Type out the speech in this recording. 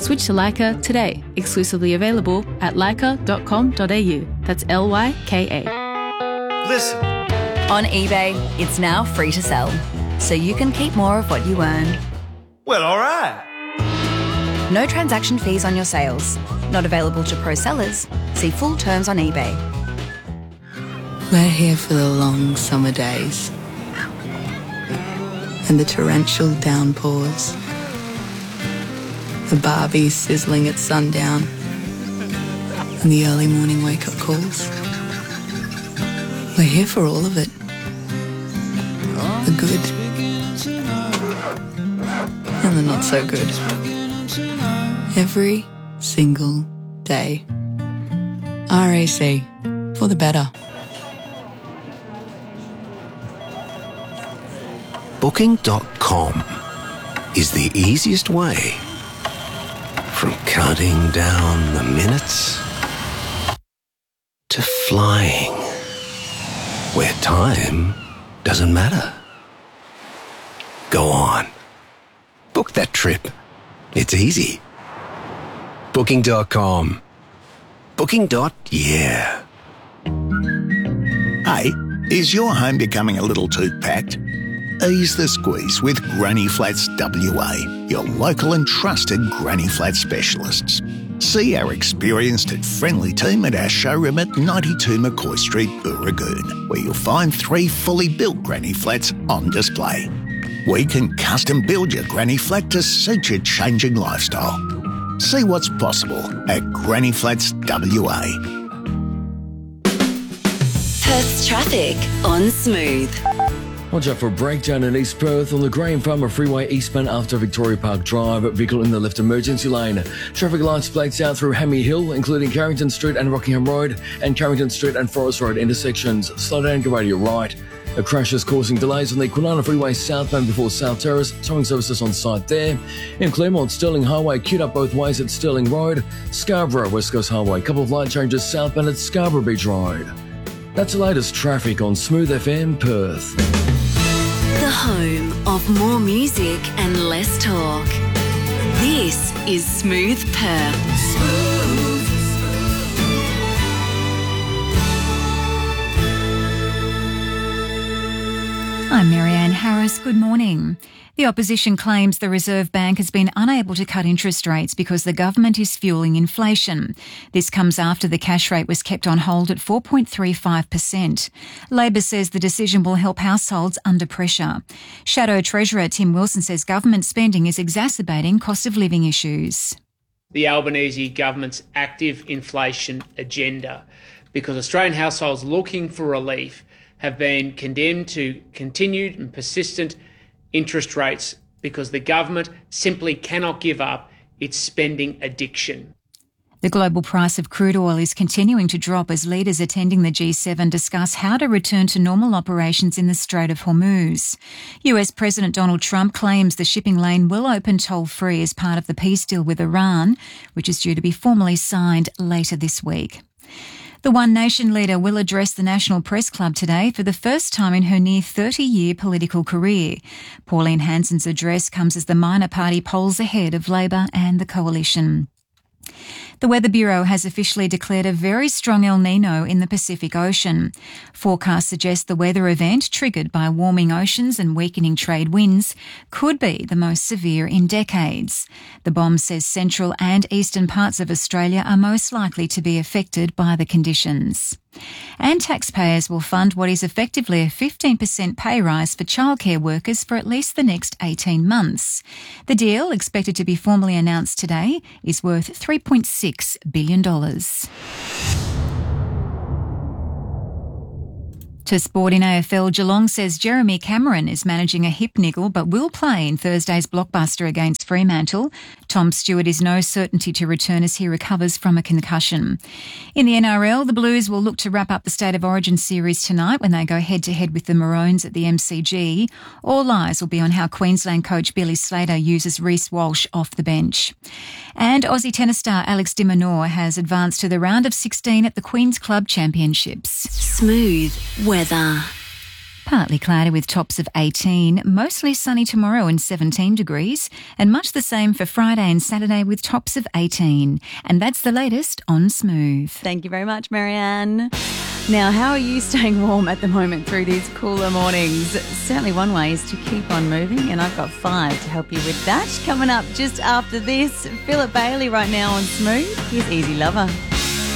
Switch to Leica today. Exclusively available at leica.com.au. That's LYKA. Listen. On eBay, it's now free to sell, so you can keep more of what you earn. Well, all right. No transaction fees on your sales. Not available to pro sellers. See full terms on eBay. We're here for the long summer days and the torrential downpours, the Barbie sizzling at sundown and the early morning wake-up calls. We're here for all of it. The good and the not so good. Every single day. RAC, for the better. Booking.com is the easiest way from counting down the minutes to flying where time doesn't matter. Go on. Book that trip. It's easy. Booking.com. Booking.yeah. Hey, is your home becoming a little too packed? Ease the squeeze with Granny Flats WA, your local and trusted Granny Flat specialists. See our experienced and friendly team at our showroom at 92 McCoy Street, Booragoon, where you'll find 3 fully built Granny Flats on display. We can custom build your Granny Flat to suit your changing lifestyle. See what's possible at Granny Flats WA. Perth's traffic on Smooth. Watch out for a breakdown in East Perth on the Graham Farmer Freeway eastbound after Victoria Park Drive. Vehicle in the left emergency lane. Traffic lights blacked out through Hemi Hill, including Carrington Street and Rockingham Road, and Carrington Street and Forest Road intersections. Slow down, go to your right. A crash is causing delays on the Kwinana Freeway southbound before South Terrace. Towing services on site there. In Claremont, Stirling Highway queued up both ways at Stirling Road. Scarborough, West Coast Highway. Couple of light changes southbound at Scarborough Beach Road. That's the latest traffic on Smooth FM Perth. The home of more music and less talk. This is Smooth Perth. Smooth. I'm Marianne Harris. Good morning. The opposition claims the Reserve Bank has been unable to cut interest rates because the government is fueling inflation. This comes after the cash rate was kept on hold at 4.35%. Labor says the decision will help households under pressure. Shadow Treasurer Tim Wilson says government spending is exacerbating cost of living issues. The Albanese government's active inflation agenda, because Australian households looking for relief have been condemned to continued and persistent interest rates because the government simply cannot give up its spending addiction. The global price of crude oil is continuing to drop as leaders attending the G7 discuss how to return to normal operations in the Strait of Hormuz. US President Donald Trump claims the shipping lane will open toll-free as part of the peace deal with Iran, which is due to be formally signed later this week. The One Nation leader will address the National Press Club today for the first time in her near 30-year political career. Pauline Hanson's address comes as the minor party polls ahead of Labor and the Coalition. The Weather Bureau has officially declared a very strong El Niño in the Pacific Ocean. Forecasts suggest the weather event, triggered by warming oceans and weakening trade winds, could be the most severe in decades. The BOM says central and eastern parts of Australia are most likely to be affected by the conditions. And taxpayers will fund what is effectively a 15% pay rise for childcare workers for at least the next 18 months. The deal, expected to be formally announced today, is worth $3.6 billion. To sport in AFL, Geelong says Jeremy Cameron is managing a hip niggle but will play in Thursday's blockbuster against Fremantle. Tom Stewart is no certainty to return as he recovers from a concussion. In the NRL, the Blues will look to wrap up the State of Origin series tonight when they go head-to-head with the Maroons at the MCG. All eyes will be on how Queensland coach Billy Slater uses Reece Walsh off the bench. And Aussie tennis star Alex de Minaur has advanced to the round of 16 at the Queen's Club Championships. Smooth weather. Partly cloudy with tops of 18, mostly sunny tomorrow and 17 degrees, and much the same for Friday and Saturday with tops of 18. And that's the latest on Smooth. Thank you very much, Marianne. Now, how are you staying warm at the moment through these cooler mornings? Certainly one way is to keep on moving, and I've got 5 to help you with that. Coming up just after this, Philip Bailey right now on Smooth. Here's Easy Lover.